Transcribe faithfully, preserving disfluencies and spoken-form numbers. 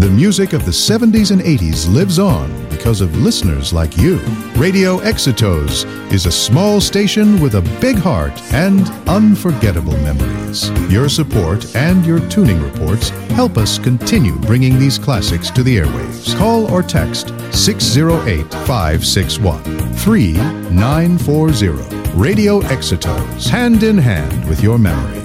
The music of the seventies and eighties lives on because of listeners like you. Radio Exitos is a small station with a big heart and unforgettable memories. Your support and your tuning reports help us continue bringing these classics to the airwaves. Call or text six oh eight, five six one, three nine four zero. Radio Exitos, hand in hand with your memory.